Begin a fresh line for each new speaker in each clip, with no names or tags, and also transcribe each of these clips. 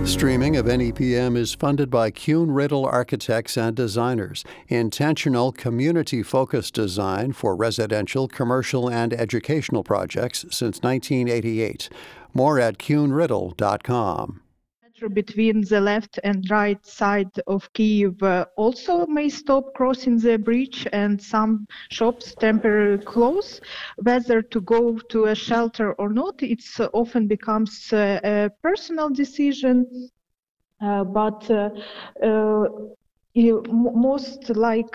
Streaming of NEPM is funded by Kuhn-Riddle Architects and Designers, intentional community-focused design for residential, commercial, and educational projects since 1988. More at kuhnriddle.com.
Between the left and right side of Kyiv also may stop crossing the bridge, and some shops temporarily close. Whether to go to a shelter or not, it's often becomes a personal decision, but most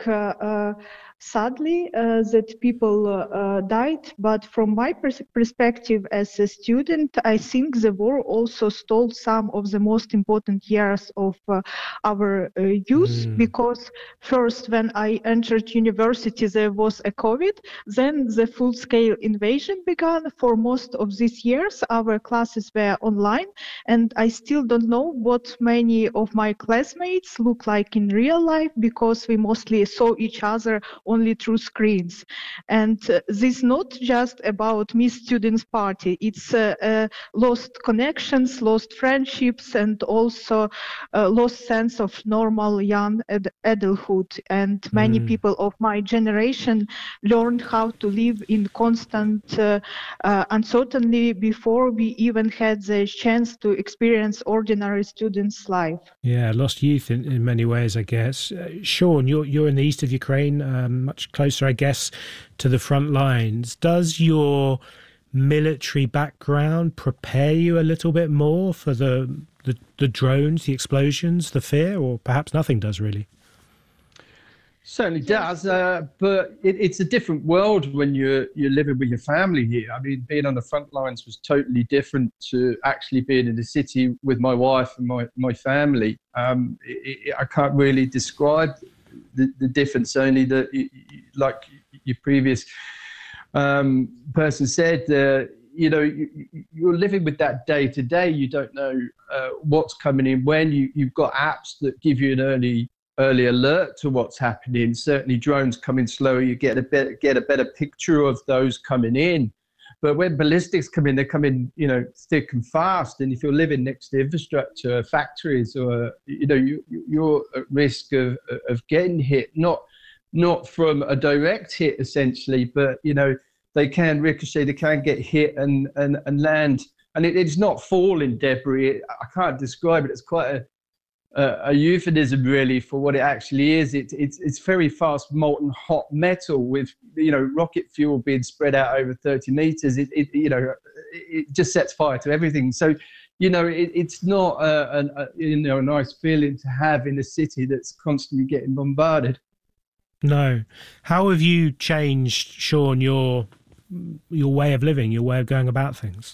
sadly that people died. But from my perspective as a student, I think the war also stole some of the most important years of our youth, because first when I entered university there was a COVID, then the full-scale invasion began. For most of these years our classes were online, and I still don't know what many of my classmates look like in real life, because we mostly saw each other only through screens. And this is not just about Miss Students Party. It's lost connections, lost friendships, and also lost sense of normal young adulthood. And many people of my generation learned how to live in constant uncertainty before we even had the chance to experience ordinary students' life.
Yeah, lost youth in many ways, I guess. Sean, you're in the east of Ukraine, much closer, I guess, to the front lines. Does your military background prepare you a little bit more for the drones, the explosions, the fear, or perhaps nothing does really?
Certainly does, but it's a different world when you're living with your family here. I mean, being on the front lines was totally different to actually being in the city with my wife and my family. I can't really describe the difference, only that, like your previous person said, you're living with that day to day. You don't know what's coming in when. You've got apps that give you an early alert to what's happening. Certainly drones come in slower, you get a better picture of those coming in. But when ballistics come in, they come in, thick and fast. And if you're living next to infrastructure, factories, or you're at risk of getting hit, not from a direct hit essentially, but they can ricochet, they can get hit and land. And it's not falling debris. I can't describe it. It's quite a euphemism really for what it actually is. It's very fast molten hot metal with rocket fuel being spread out over 30 meters. It just sets fire to everything. So it's not a nice feeling to have in a city that's constantly getting bombarded.
No. How have you changed, Sean, your way of living, your way of going about things?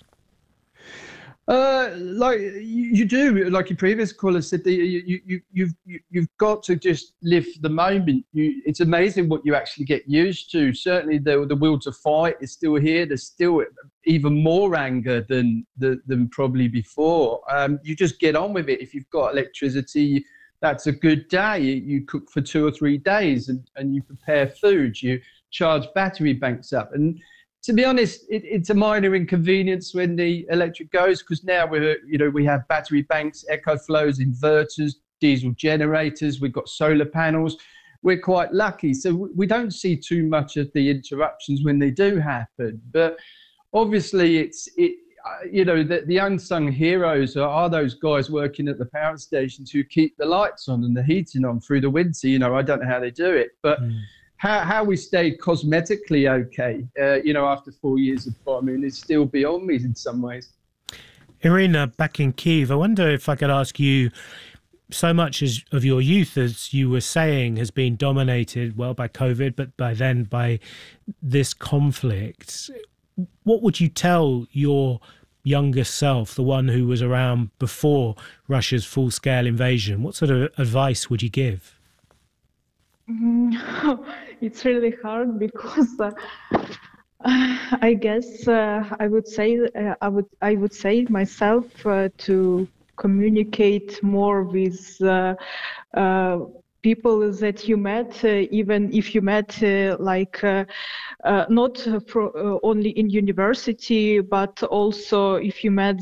Like you do, like your previous caller said, you've got to just live the moment. It's amazing what you actually get used to. Certainly, the will to fight is still here. There's still even more anger than probably before. You just get on with it. If you've got electricity, that's a good day. You cook for 2 or 3 days, and you prepare food. You charge battery banks up, and to be honest, it's a minor inconvenience when the electric goes, because now we have battery banks, EcoFlows, inverters, diesel generators. We've got solar panels. We're quite lucky, so we don't see too much of the interruptions when they do happen. But obviously, the unsung heroes are those guys working at the power stations who keep the lights on and the heating on through the winter. I don't know how they do it, but. How we stayed cosmetically okay, after 4 years of bombing is still beyond me in some ways.
Irina, back in Kyiv, I wonder if I could ask you, so much of your youth, as you were saying, has been dominated, by COVID, but by this conflict. What would you tell your younger self, the one who was around before Russia's full-scale invasion? What sort of advice would you give?
It's really hard, because I guess I would say myself to communicate more with people that you met, even if you met not only in university, but also if you met